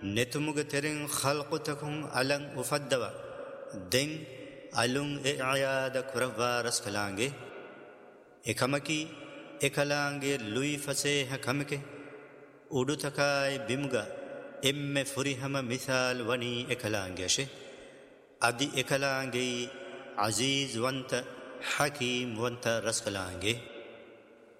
نتمغ ترين خلقتكم ألن أفدوا دين ألون إعياد كرفا رسكلانگه එකමකි එකලාංගේ ලුයි ෆසේහ කමකෙ උඩු තකායි බිමුග එම්මෙ ෆුරිහම මිසාල් වනී එකලාංගේෂෙ අදි එකලාංගේ අසීස් වන්ත හකීම් වන්ත රස්කලාංගේ